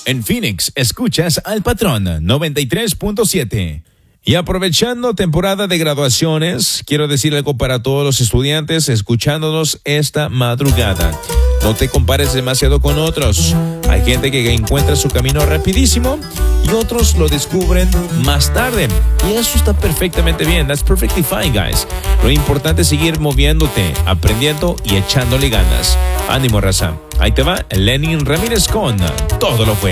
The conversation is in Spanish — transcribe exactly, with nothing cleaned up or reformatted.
En Phoenix, escuchas al Patrón noventa y tres punto siete. Y aprovechando temporada de graduaciones, quiero decir algo para todos los estudiantes escuchándonos esta madrugada. No te compares demasiado con otros. Hay gente que encuentra su camino rapidísimo y otros lo descubren más tarde. Y eso está perfectamente bien. That's perfectly fine, guys. Lo importante es seguir moviéndote, aprendiendo y echándole ganas. Ánimo, raza. Ahí te va Lenin Ramírez con Todo lo Fue.